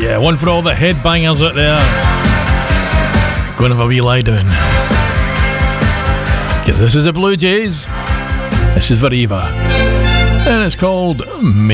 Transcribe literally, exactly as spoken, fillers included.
yeah, one for all the headbangers out there. Go and have a wee lie down. Because this is the Blue Jays. This is Veriva. And it's called